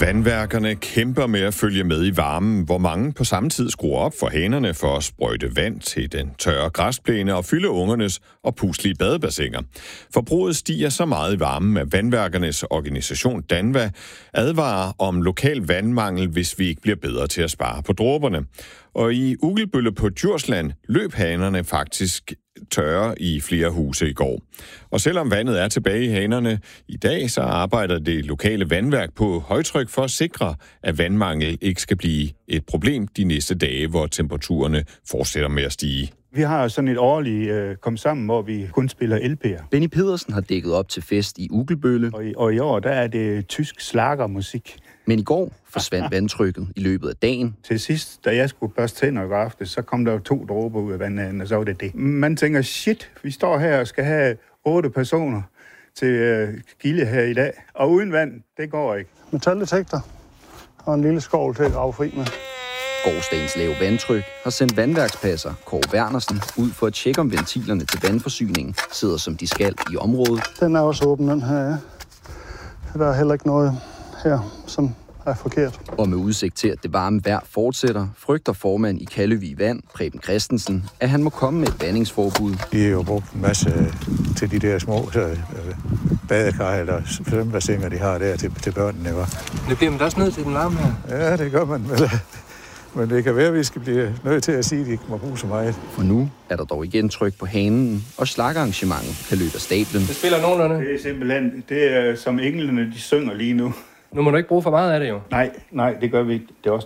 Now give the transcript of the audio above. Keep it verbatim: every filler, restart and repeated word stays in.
Vandværkerne kæmper med at følge med i varmen, hvor mange på samme tid skruer op for hanerne for at sprøjte vand til den tørre græsplæne og fylde ungernes og puslige badebassiner. Forbruget stiger så meget i varmen, at vandværkernes organisation DANVA advarer om lokal vandmangel, hvis vi ikke bliver bedre til at spare på dråberne. Og i Ugelbølle på Djursland løb hanerne faktisk tørre i flere huse i går. Og selvom vandet er tilbage i hanerne i dag, så arbejder det lokale vandværk på højtryk for at sikre, at vandmangel ikke skal blive et problem de næste dage, hvor temperaturerne fortsætter med at stige. Vi har sådan et årligt øh, kom sammen, hvor vi kun spiller L P'er. Benny Pedersen har dækket op til fest i Ugelbølle. Og i, og i år, der er det tysk slagermusik. Men i går forsvandt vandtrykket i løbet af dagen. Til sidst, da jeg skulle børste tænder i går aftes, så kom der jo to dråber ud af vandet, og så var det det. Man tænker, shit, vi står her og skal have otte personer til øh, gilde her i dag. Og uden vand, det går ikke. Metaldetektor og en lille skovl til at grave fri med. Gårdsdagens lave vandtryk har sendt vandværkspasser Kåre Wernersen ud for at tjekke, om ventilerne til vandforsyningen sidder som de skal i området. Den er også åben, den her, ja. Der er heller ikke noget her, som er forkert. Og med udsigt til, at det varme vejr fortsætter, frygter formand i Kallevig Vand, Preben Christensen, at han må komme med et vandingsforbud. De har jo brugt en masse til de der små øh, badekar eller svømmebassiner, de har der til, til børnene. Var. Det bliver man da også nødt til den larm her. Ja, det gør man. Men det kan være, at vi skal blive nødt til at sige, at de ikke må bruge så meget. For nu er der dog igen tryk på hanen, og slagarrangementet kan løbe af stablen. Det spiller nogenlunde. Det er simpelthen, det er som englene, de synger lige nu. Nu må du ikke bruge for meget af det jo. Nej, nej, det gør vi ikke. Det er også